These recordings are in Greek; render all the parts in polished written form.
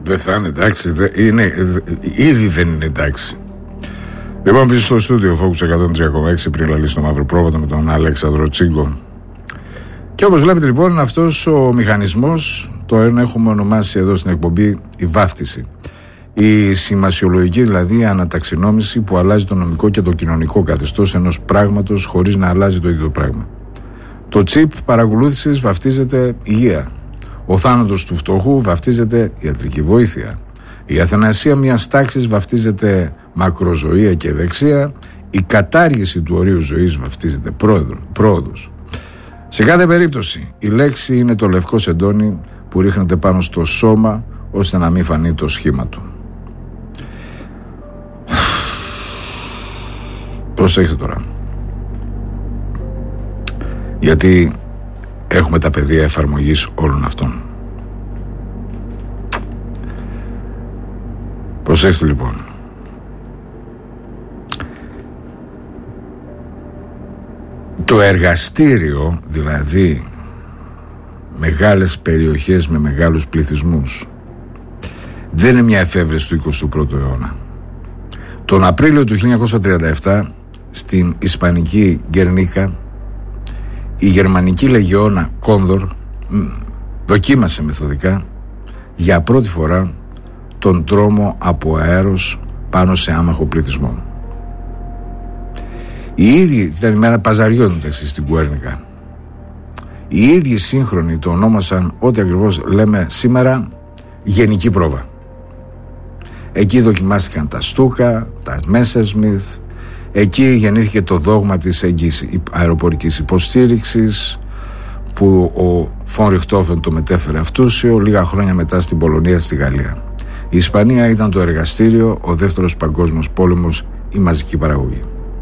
Δεν θα είναι εντάξει. Ήδη δεν είναι εντάξει. Λοιπόν, πίσω στο στούντιο Focus 103,6 πριν λαλεί στο Μαύρο Πρόβατο με τον Αλέξανδρο Τσίγκο. Και όπως βλέπετε λοιπόν, είναι αυτός ο μηχανισμός, το έχουμε ονομάσει εδώ στην εκπομπή η βάφτιση. Η σημασιολογική δηλαδή αναταξινόμηση που αλλάζει το νομικό και το κοινωνικό καθεστώς ενός πράγματος χωρίς να αλλάζει το ίδιο πράγμα. Το τσιπ παρακολούθησης βαφτίζεται υγεία. Ο θάνατος του φτωχού βαφτίζεται ιατρική βοήθεια. Η αθανασία μιας τάξης βαφτίζεται μακροζωία και ευεξία. Η κατάργηση του ορίου ζωής βαφτίζεται πρόοδος. Σε κάθε περίπτωση η λέξη είναι το λευκό σεντόνι που ρίχνεται πάνω στο σώμα ώστε να μην φανεί το σχήμα του. Προσέξτε τώρα, γιατί έχουμε τα πεδία εφαρμογής όλων αυτών. Προσέξτε λοιπόν. Το εργαστήριο, δηλαδή μεγάλες περιοχές με μεγάλους πληθυσμούς, δεν είναι μια εφεύρεση του 21ου αιώνα. Τον Απρίλιο του 1937 στην Ισπανική Γκερνίκα η γερμανική λεγεώνα Κόνδορ δοκίμασε μεθοδικά για πρώτη φορά τον τρόμο από αέρος πάνω σε άμαχο πληθυσμό. Οι ίδιοι, ήταν η μέρα παζαριών στην Γκουέρνικα, οι ίδιοι σύγχρονοι το ονόμασαν ό,τι ακριβώς λέμε σήμερα γενική πρόβα. Εκεί δοκιμάστηκαν τα Στούκα, τα Messerschmitt. Εκεί γεννήθηκε το δόγμα της εγγύης αεροπορικής υποστήριξης που ο Φον Ριχτόφεν το μετέφερε αυτούσιο λίγα χρόνια μετά στην Πολωνία, στη Γαλλία. Η Ισπανία ήταν το εργαστήριο, ο δεύτερος παγκόσμιος πόλεμος, η μαζική παραγωγή.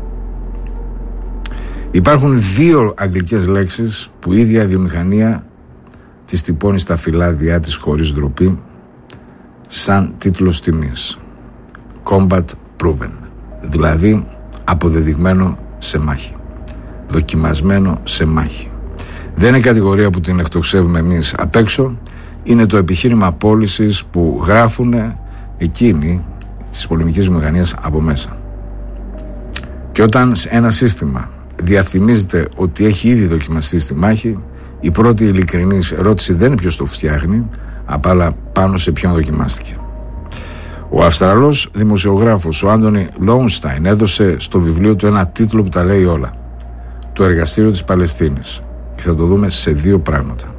Υπάρχουν δύο αγγλικές λέξεις που η ίδια βιομηχανία τις τυπώνει στα φυλάδια της χωρίς ντροπή σαν τίτλος τιμής. Combat proven, δηλαδή αποδεδειγμένο σε μάχη, δοκιμασμένο σε μάχη. Δεν είναι κατηγορία που την εκτοξεύουμε εμείς απ' έξω, είναι το επιχείρημα πώλησης που γράφουν εκείνοι της πολεμικής βιομηχανίας από μέσα. Και όταν ένα σύστημα διαφημίζεται ότι έχει ήδη δοκιμαστεί στη μάχη, η πρώτη ειλικρινής ερώτηση δεν είναι ποιος το φτιάχνει, αλλά πάνω σε ποιον δοκιμάστηκε. Ο Αυστραλός δημοσιογράφος ο Άντονι Λόουνσταϊν έδωσε στο βιβλίο του ένα τίτλο που τα λέει όλα: το εργαστήριο της Παλαιστίνης. Και θα το δούμε σε δύο πράγματα.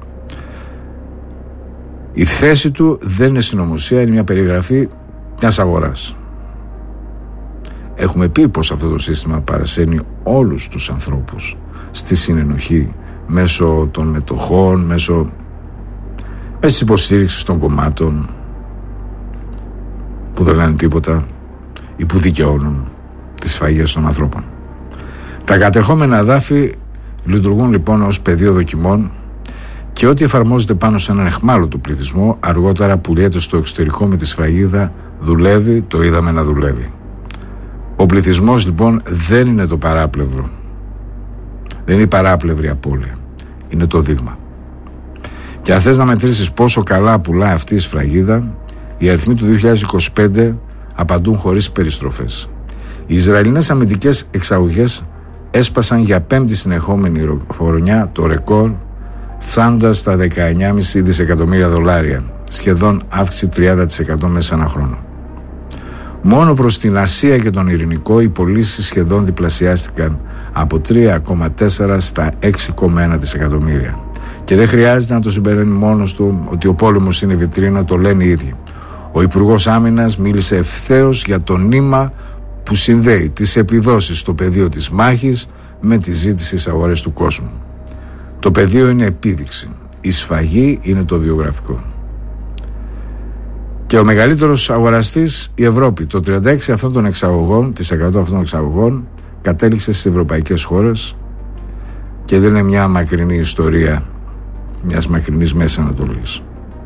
Η θέση του δεν είναι συνωμοσία, είναι μια περιγραφή μιας αγοράς. Έχουμε πει πως αυτό το σύστημα παρασένει όλους τους ανθρώπους στη συνενοχή μέσω των μετοχών, μέσω της υποστήριξης των κομμάτων που δεν λένε τίποτα ή που δικαιώνουν τις σφαγές των ανθρώπων. Τα κατεχόμενα εδάφη λειτουργούν λοιπόν ως πεδίο δοκιμών και ό,τι εφαρμόζεται πάνω σε έναν αιχμάλωτο πληθυσμό αργότερα πουλιέται στο εξωτερικό με τη σφραγίδα δουλεύει, το είδαμε να δουλεύει. Ο πληθυσμός λοιπόν δεν είναι το παράπλευρο, δεν είναι η παράπλευρη απώλεια, είναι το δείγμα. Και αν θες να μετρήσεις πόσο καλά πουλάει αυτή η σφραγίδα, οι αριθμοί του 2025 απαντούν χωρίς περιστροφές. Οι Ισραηλινές αμυντικές εξαγωγές έσπασαν για πέμπτη συνεχόμενη χρονιά το ρεκόρ, φτάνοντας στα $19,5 δισεκατομμύρια, σχεδόν αύξηση 30% μέσα ένα χρόνο. Μόνο προς την Ασία και τον Ειρηνικό οι πωλήσεις σχεδόν διπλασιάστηκαν από 3,4 στα 6,1 δισεκατομμύρια. Και δεν χρειάζεται να το συμπεραίνει μόνος του ότι ο πόλεμος είναι βιτρίνα, το λένε οι ίδιοι. Ο Υπουργός Άμυνας μίλησε ευθέως για το νήμα που συνδέει τις επιδόσεις στο πεδίο της μάχης με τη ζήτηση στις αγορές του κόσμου. Το πεδίο είναι επίδειξη. Η σφαγή είναι το βιογραφικό. Και ο μεγαλύτερος αγοραστής, η Ευρώπη. Το 36% αυτών των εξαγωγών κατέληξε στις ευρωπαϊκές χώρες και δεν είναι μια μακρινή ιστορία μιας μακρινής Μέσης Ανατολής.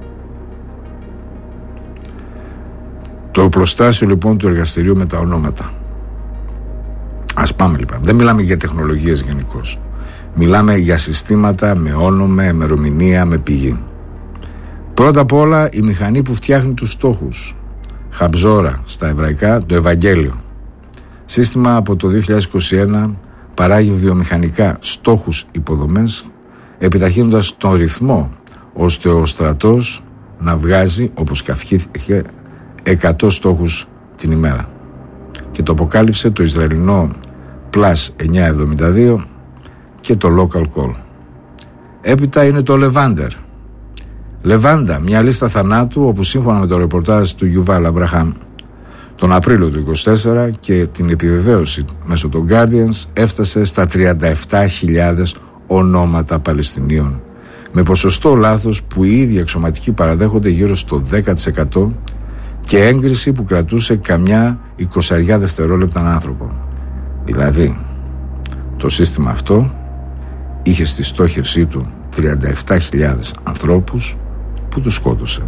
Το προστάσιο λοιπόν του εργαστηρίου με τα ονόματα. Ας πάμε λοιπόν. Δεν μιλάμε για τεχνολογίες γενικώς. Μιλάμε για συστήματα με όνομα, ημερομηνία, με πηγή. Πρώτα απ' όλα η μηχανή που φτιάχνει τους στόχους, Χαμπζόρα στα εβραϊκά, το Ευαγγέλιο. Σύστημα από το 2021 παράγει βιομηχανικά στόχους υποδομές, επιταχύνοντας τον ρυθμό ώστε ο στρατός να βγάζει, όπως και ευχήθηκε, 100 στόχους την ημέρα. Και το αποκάλυψε το Ισραηλινό Plus 972 και το Local Call. Έπειτα είναι το Levander. Λεβάντα, μια λίστα θανάτου όπου σύμφωνα με το ρεπορτάζ του Γιουβάλ Αμπραχάμ τον Απρίλιο του 2024 και την επιβεβαίωση μέσω των Guardians έφτασε στα 37.000 ονόματα Παλαιστινίων, με ποσοστό λάθος που οι ίδιοι εξωματικοί παραδέχονται γύρω στο 10% και έγκριση που κρατούσε καμιά 20 δευτερόλεπτα έναν άνθρωπο. Δηλαδή, το σύστημα αυτό είχε στη στόχευσή του 37.000 ανθρώπους που τους σκότωσε,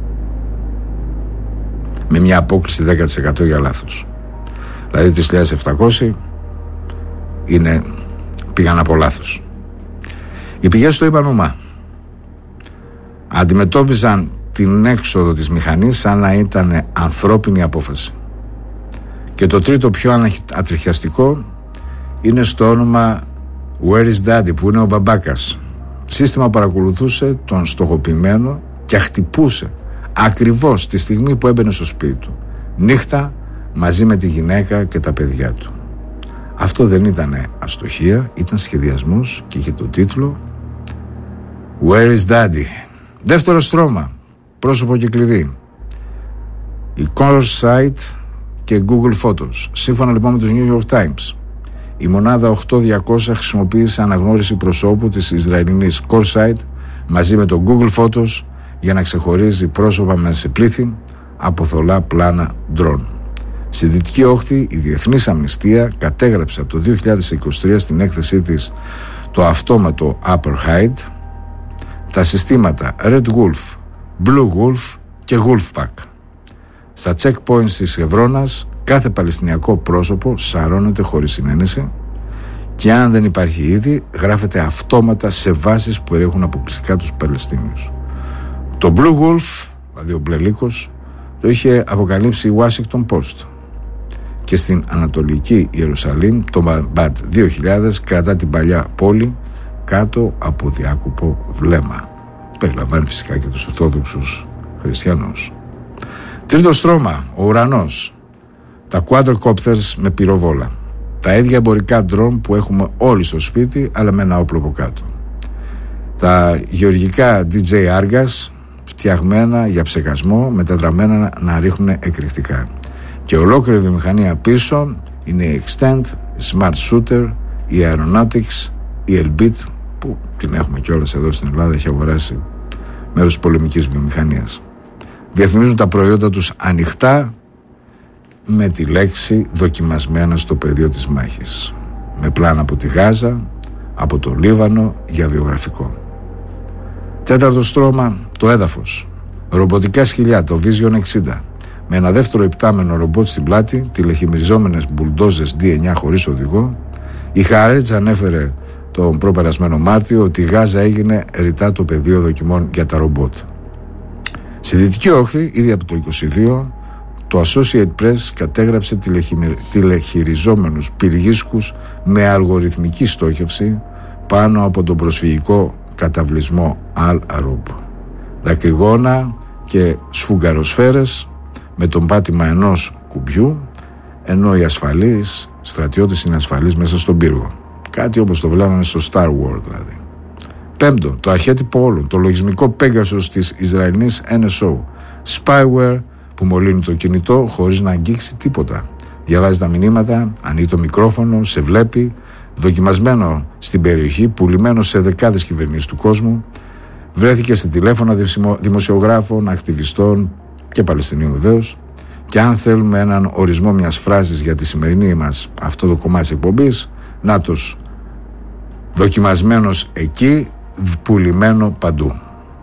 με μια απόκλιση 10% για λάθος. Δηλαδή 3.700 πήγαν από λάθος. Οι πηγές το είπαν ομά. Αντιμετώπιζαν την έξοδο της μηχανής σαν να ήταν ανθρώπινη απόφαση. Και το τρίτο πιο ατριχιαστικό είναι στο όνομα Where is Daddy, που είναι ο μπαμπάκας. Σύστημα παρακολουθούσε τον στοχοποιημένο και χτυπούσε ακριβώς τη στιγμή που έμπαινε στο σπίτι του, νύχτα, μαζί με τη γυναίκα και τα παιδιά του. Αυτό δεν ήταν αστοχία, ήταν σχεδιασμός και είχε τον τίτλο Where is Daddy. Δεύτερο στρώμα, πρόσωπο και κλειδί, η CoreSite και Google Photos. Σύμφωνα λοιπόν με τους New York Times, η μονάδα 8200 χρησιμοποίησε αναγνώριση προσώπου της Ισραηλινής CoreSite μαζί με το Google Photos για να ξεχωρίζει πρόσωπα μέσα σε πλήθη από θολά πλάνα drone. Στη Δυτική Όχθη, η Διεθνής Αμνηστία κατέγραψε από το 2023 στην έκθεσή της το αυτόματο Apartheid, τα συστήματα Red Wolf, Blue Wolf και Wolfpack. Στα checkpoints της Εβρώνας, κάθε παλαιστινιακό πρόσωπο σαρώνεται χωρίς συνένεση και αν δεν υπάρχει ήδη, γράφεται αυτόματα σε βάσεις που περιέχουν αποκλειστικά τους Παλαιστίνιους. Το Blue Wolf, δηλαδή ο μπλε λύκος, το είχε αποκαλύψει η Washington Post. Και στην Ανατολική Ιερουσαλήμ, το Bad 2000 κρατά την παλιά πόλη κάτω από διάκοπο βλέμμα. Περιλαμβάνει φυσικά και τους Ορθόδοξους Χριστιανούς. Τρίτο στρώμα, ο ουρανός. Τα quadrocopters με πυροβόλα. Τα ίδια εμπορικά ντρόν που έχουμε όλοι στο σπίτι, αλλά με ένα όπλο από κάτω. Τα γεωργικά DJ Argas, φτιαγμένα για ψεκασμό, μετατραμμένα να ρίχνουν εκρηκτικά. Και ολόκληρη βιομηχανία πίσω είναι η Extend, η Smart Shooter, η Aeronautics, η Elbit, που την έχουμε κιόλας εδώ στην Ελλάδα, έχει αγοράσει μέρος της πολεμικής βιομηχανίας. Διαφημίζουν τα προϊόντα τους ανοιχτά με τη λέξη δοκιμασμένα στο πεδίο της μάχης, με πλάνα από τη Γάζα, από το Λίβανο για βιογραφικό. Τέταρτο στρώμα, το έδαφος. Ρομποτικά σκυλιά, το Vision 60, με ένα δεύτερο υπτάμενο ρομπότ στην πλάτη, τηλεχημιζόμενες μπουλντόζες D9 χωρίς οδηγό. Η Χάρετς ανέφερε τον προπερασμένο Μάρτιο ότι η Γάζα έγινε ρητά το πεδίο δοκιμών για τα ρομπότ. Στη Δυτική Όχθη, ήδη από το 22, το Associated Press κατέγραψε τηλεχειριζόμενους πυργίσκους με αλγοριθμική στόχευση πάνω από τον προσφυγικό καταβλισμό Al-Arub. Δακρυγόνα και σφουγγαροσφαίρες με τον πάτημα ενός κουμπιού, ενώ οι ασφαλείς στρατιώτες είναι ασφαλείς μέσα στον πύργο. Κάτι όπως το βλέπαμε στο Star Wars δηλαδή. Πέμπτο, το αρχέτυπο όλων, το λογισμικό Pegasus της Ισραηλινής NSO. Spyware που μολύνει το κινητό χωρίς να αγγίξει τίποτα. Διαβάζει τα μηνύματα, ανοίγει το μικρόφωνο, σε βλέπει, δοκιμασμένο στην περιοχή, πουλημένο σε δεκάδες κυβερνήσεις του κόσμου. Βρέθηκε σε τηλέφωνα δημοσιογράφων, ακτιβιστών και Παλαιστινίων βεβαίως. Και αν θέλουμε έναν ορισμό μιας φράσης για τη σημερινή μας αυτό το κομμάτι της εκπομπής, νάτος, δοκιμασμένος εκεί, πουλημένο παντού.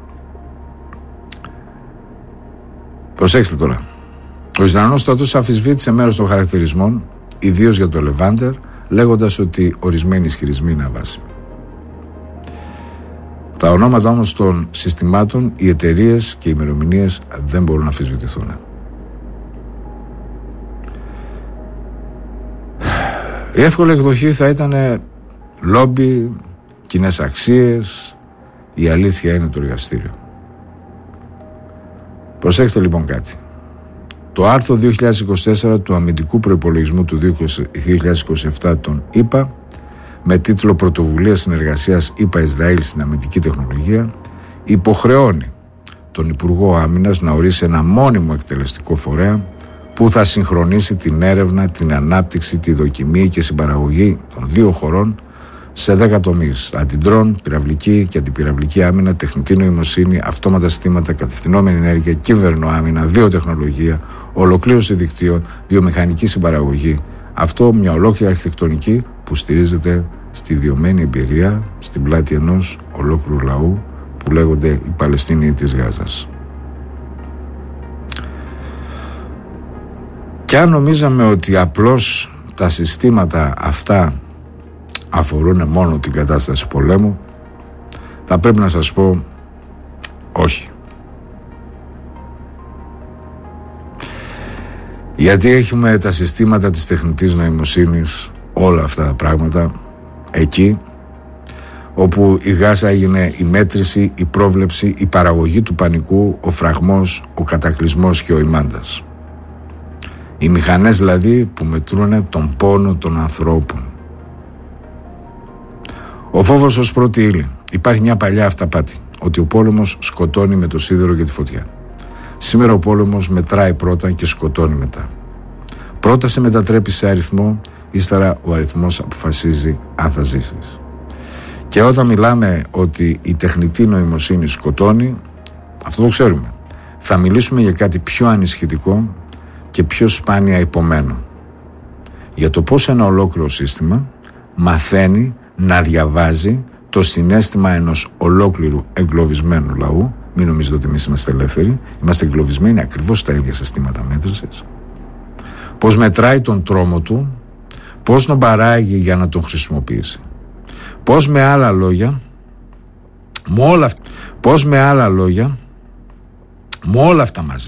Προσέξτε τώρα. Ο Ισραηλινός στρατός αμφισβήτησε μέρος των χαρακτηρισμών, ιδίως για το Levander, λέγοντας ότι ορισμένοι ισχυρισμοί είναι αβάσιμοι. Τα ονόματα όμως των συστημάτων, οι εταιρείες και οι ημερομηνίες δεν μπορούν να αμφισβητηθούν. Η εύκολη εκδοχή θα ήταν λόμπι, κοινές αξίες, η αλήθεια είναι το εργαστήριο. Προσέξτε λοιπόν κάτι. Το άρθρο 2024 του αμυντικού προϋπολογισμού του 2027 των ΗΠΑ, με τίτλο «Πρωτοβουλία συνεργασίας ΗΠΑ-Ισραήλ στην αμυντική τεχνολογία», υποχρεώνει τον Υπουργό Άμυνας να ορίσει ένα μόνιμο εκτελεστικό φορέα που θα συγχρονίσει την έρευνα, την ανάπτυξη, τη δοκιμή και συμπαραγωγή των δύο χωρών σε 10 τομείς: αντιντρόν, πυραυλική και αντιπυραυλική άμυνα, τεχνητή νοημοσύνη, αυτόματα συστήματα, κατευθυνόμενη ενέργεια, κυβερνοάμυνα, βιοτεχνολογία, ολοκλήρωση δικτύων, βιομηχανική συμπαραγωγή. Αυτό μια ολόκληρη αρχιτεκτονική που στηρίζεται στη βιωμένη εμπειρία στην πλάτη ενός ολόκληρου λαού που λέγονται οι Παλαιστίνοι της Γάζας. Και αν νομίζαμε ότι απλώς τα συστήματα αυτά αφορούν μόνο την κατάσταση πολέμου, θα πρέπει να σας πω όχι. Γιατί έχουμε τα συστήματα της τεχνητής νοημοσύνης, όλα αυτά τα πράγματα εκεί όπου η Γάζα έγινε η μέτρηση, η πρόβλεψη, η παραγωγή του πανικού, ο φραγμός, ο κατακλυσμός και ο ημάντας. Οι μηχανές δηλαδή που μετρούν τον πόνο των ανθρώπων. Ο φόβος ως πρώτη ύλη. Υπάρχει μια παλιά αυταπάτη ότι ο πόλεμος σκοτώνει με το σίδερο και τη φωτιά. Σήμερα ο πόλεμος μετράει πρώτα και σκοτώνει μετά. Πρώτα σε μετατρέπει σε αριθμό, ύστερα ο αριθμός αποφασίζει αν θα ζήσεις. Και όταν μιλάμε ότι η τεχνητή νοημοσύνη σκοτώνει, αυτό το ξέρουμε. Θα μιλήσουμε για κάτι πιο ανισχυτικό και πιο σπάνια υπομένο. Για το πώς ένα ολόκληρο σύστημα μαθαίνει να διαβάζει το συναίσθημα ενός ολόκληρου εγκλωβισμένου λαού. Μην νομίζετε ότι εμείς είμαστε ελεύθεροι. Είμαστε εγκλωβισμένοι ακριβώς στα ίδια συστήματα μέτρησης. Πώς μετράει τον τρόμο του, πώς τον παράγει για να τον χρησιμοποιήσει. Πώς με άλλα λόγια, με όλα αυτά μαζί,